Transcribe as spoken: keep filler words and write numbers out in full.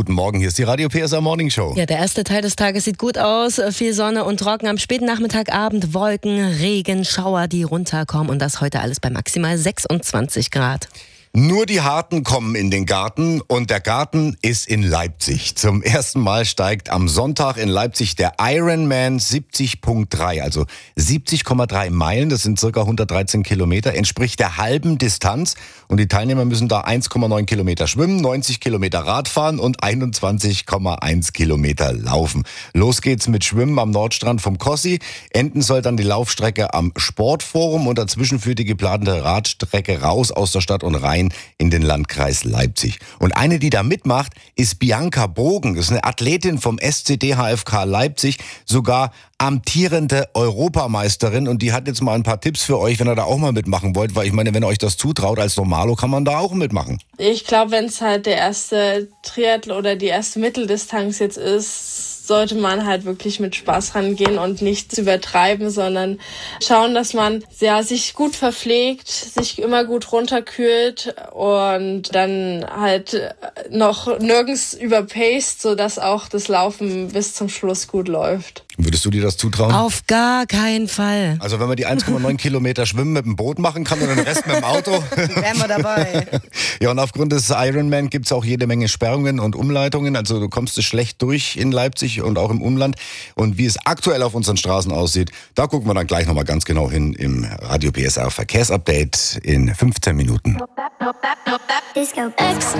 guten Morgen. Hier ist die Radio P S R Morning Show. Ja, der erste Teil des Tages sieht gut aus. Viel Sonne und Trocken. Am späten Nachmittag, Abend Wolken, Regen, Schauer, die runterkommen. Und das heute alles bei maximal sechsundzwanzig Grad. Nur die Harten kommen in den Garten und der Garten ist in Leipzig. Zum ersten Mal steigt am Sonntag in Leipzig der Ironman siebzig Komma drei, also siebzig Komma drei Meilen, das sind circa hundertdreizehn Kilometer, entspricht der halben Distanz und die Teilnehmer müssen da eins Komma neun Kilometer schwimmen, neunzig Kilometer Radfahren und einundzwanzig Komma eins Kilometer laufen. Los geht's mit Schwimmen am Nordstrand vom Kossi, enden soll dann die Laufstrecke am Sportforum und dazwischen führt die geplante Radstrecke raus aus der Stadt und rein in den Landkreis Leipzig. Und eine, die da mitmacht, ist Bianca Bogen. Das ist eine Athletin vom S C D H F K Leipzig, sogar amtierende Europameisterin. Und die hat jetzt mal ein paar Tipps für euch, wenn ihr da auch mal mitmachen wollt. Weil ich meine, wenn ihr euch das zutraut, als Normalo kann man da auch mitmachen. Ich glaube, wenn es halt der erste Triathlon oder die erste Mitteldistanz jetzt ist, sollte man halt wirklich mit Spaß rangehen und nichts übertreiben, sondern schauen, dass man ja, sich gut verpflegt, sich immer gut runterkühlt und dann halt noch nirgends überpaced, sodass auch das Laufen bis zum Schluss gut läuft. Würdest du dir das zutrauen? Auf gar keinen Fall. Also wenn man die eins Komma neun Kilometer Schwimmen mit dem Boot machen kann und den Rest mit dem Auto. Wären wir dabei. Ja, und aufgrund des Ironman gibt es auch jede Menge Sperrungen und Umleitungen. Also du kommst es schlecht durch in Leipzig und auch im Umland. Und wie es aktuell auf unseren Straßen aussieht, da gucken wir dann gleich nochmal ganz genau hin im Radio P S R Verkehrsupdate in fünfzehn Minuten. Disco X